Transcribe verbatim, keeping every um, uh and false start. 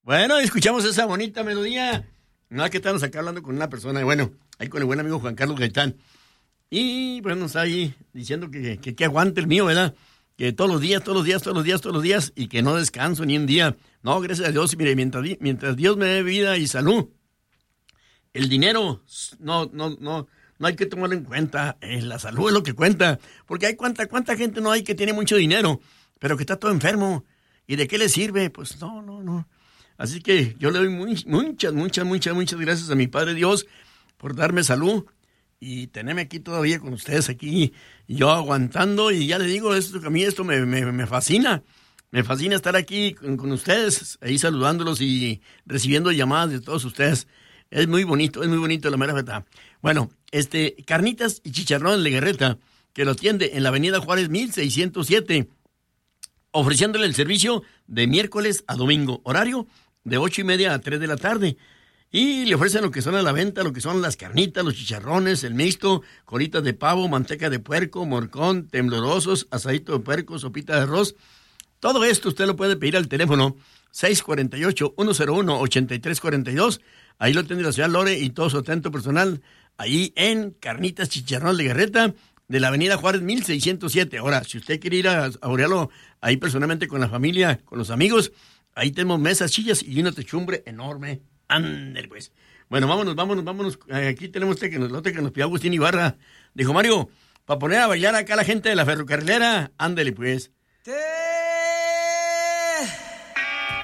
Bueno, escuchamos esa bonita melodía. No hay que estarnos acá hablando con una persona, bueno, ahí con el buen amigo Juan Carlos Gaitán. Y bueno, está ahí diciendo que, que, que aguante el mío, ¿verdad? Que todos los días, todos los días, todos los días, todos los días, y que no descanso ni un día. No, gracias a Dios, mire, mientras, mientras Dios me dé vida y salud, el dinero, no, no, no, no hay que tomarlo en cuenta. Eh, la salud es lo que cuenta. Porque hay cuánta, cuánta gente no hay que tiene mucho dinero, pero que está todo enfermo. ¿Y de qué le sirve? Pues no, no, no. Así que yo le doy muy, muchas, muchas, muchas, muchas gracias a mi Padre Dios por darme salud y tenerme aquí todavía con ustedes aquí, yo aguantando. Y ya le digo, esto, a mí esto me, me, me fascina. Me fascina estar aquí con, con ustedes, ahí saludándolos y recibiendo llamadas de todos ustedes. Es muy bonito, es muy bonito, la mera verdad. Bueno, este, carnitas y chicharrón en Legarreta, que lo atiende en la avenida Juárez mil seiscientos siete, ofreciéndole el servicio de miércoles a domingo, horario de ocho y media a tres de la tarde. Y le ofrecen lo que son a la venta, lo que son las carnitas, los chicharrones, el mixto, colitas de pavo, manteca de puerco, morcón, temblorosos, asadito de puerco, sopita de arroz. Todo esto usted lo puede pedir al teléfono seis cuatro ocho, uno cero uno, ocho tres cuatro dos. Ahí lo tiene la señora Lore y todo su atento personal, ahí en Carnitas Chicharrón Legarreta, de la avenida Juárez mil seiscientos siete. Ahora, si usted quiere ir a saborearlo ahí personalmente con la familia, con los amigos, ahí tenemos mesas, sillas y una techumbre enorme. Ándale, pues. Bueno, vámonos, vámonos, vámonos. Aquí tenemos este que nos, lote que nos pidió Agustín Ibarra. Dijo, Mario, para poner a bailar acá a la gente de la ferrocarrilera, ándale, pues.